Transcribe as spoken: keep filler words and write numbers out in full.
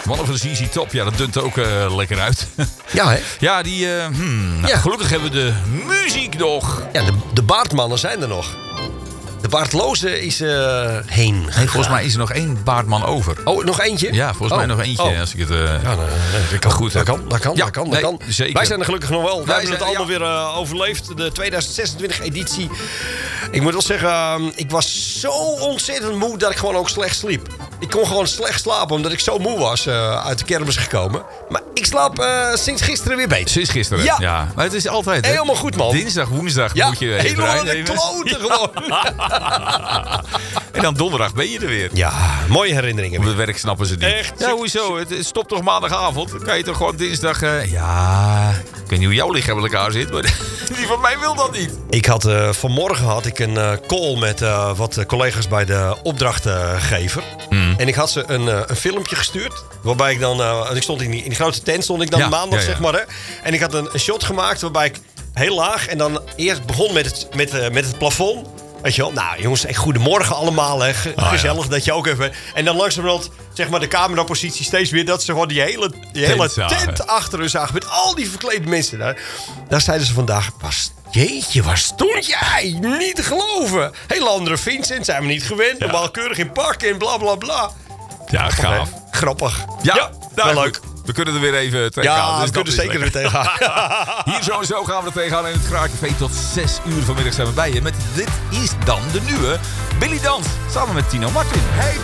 Mannen van de Z Z Top, ja, dat dunt er ook uh, lekker uit. Ja, hè? Ja, die... Uh, hmm, nou, Ja. gelukkig hebben we de muziek nog. Ja, de, de baardmannen zijn er nog. De baardloze is uh, heen. Hey, volgens mij is er nog één baardman over. Oh, nog eentje? Ja, volgens oh. mij nog eentje. Oh. Als ik het, uh, Ja, nou, dat kan. goed Dat heb. kan, dat kan, Ja, dat kan, nee, dat kan. zeker. Wij zijn er gelukkig nog wel. Wij Wij hebben het zijn- allemaal ja. weer uh, overleefd. De tweeduizend zesentwintig editie. Ik moet wel zeggen, uh, ik was zo ontzettend moe dat ik gewoon ook slecht sliep. Ik kon gewoon slecht slapen omdat ik zo moe was uh, uit de kermis gekomen. Maar ik slaap uh, sinds gisteren weer beter. Sinds gisteren. Ja. ja. Maar het is altijd... hè, Helemaal goed, man. Dinsdag, woensdag Ja, moet je even helemaal aan de rijden. kloten gewoon. En dan donderdag ben je er weer. Ja, mooie herinneringen. Op het werk snappen ze niet. Echt? Ja, hoezo? Het het stopt toch maandagavond? Dan kan je toch gewoon dinsdag... Uh, ja, ik weet niet hoe jouw lichaam in elkaar zit, maar die van mij wil dat niet. Ik had uh, vanmorgen had ik een uh, call met uh, wat uh, collega's bij de opdrachtgever. Mm. En ik had ze een, uh, een filmpje gestuurd. Waarbij ik dan... Uh, ik stond in die, in die grote tent stond ik dan Ja, maandag, ja, ja. zeg maar. Hè. En ik had een, een shot gemaakt waarbij ik heel laag... En dan eerst begon met het, met, uh, met het plafond. Weet je wel? Nou jongens, echt goedemorgen allemaal. Hè. Ge- Ah, gezellig dat je ook even... En dan langzamerhand, zeg maar, de camerapositie steeds weer... dat ze gewoon die hele, die hele Tent zagen. tent achter hun zagen. Met al die verklede mensen daar. Daar zeiden ze vandaag... Was, jeetje, waar stond jij? Niet te geloven. Hele andere Vincent, zijn we niet gewend. Ja. Normaal keurig in pak en bla bla bla. Ja, gaaf. Oké, grappig. Ja, ja nou, wel goed. leuk. We kunnen er weer even tegenaan. Ja, dus we dat kunnen is zeker weer lekker. tegenaan. Hier sowieso gaan we er tegenaan in het Kraakcafé. Tot zes uur vanmiddag zijn we bij je met Dit is dan de nieuwe Billy Dans. Samen met Tino Martin. Hey.